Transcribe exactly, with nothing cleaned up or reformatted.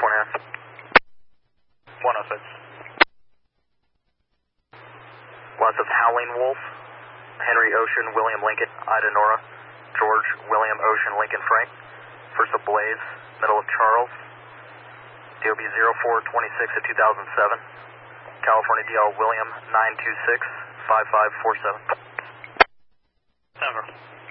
twenty-nine. one oh six. West of Howling Wolf, Henry Ocean, William Lincoln, Ida Nora, George, William Ocean, Lincoln Frank. First of Blaze, middle of Charles. D O B zero four twenty-six of two thousand seven. California D L William nine two six five five four seven. Denver.